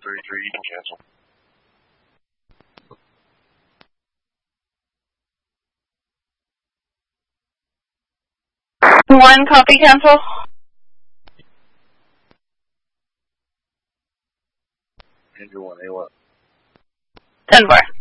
133, you can cancel. 1, copy, cancel. Andrew 1, A what? 10-4.